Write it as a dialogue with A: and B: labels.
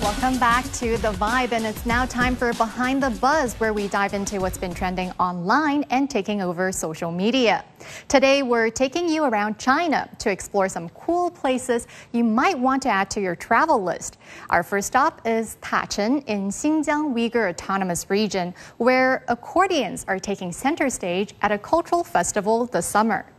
A: Welcome back to The Vibe, and it's now time for Behind the Buzz, where we dive into what's been trending online and taking over social media. Today, we're taking you around China to explore some cool places you might want to add to your travel list. Our first stop is Tacheng in Xinjiang Uyghur Autonomous Region, where accordions are taking center stage at a cultural festival this summer.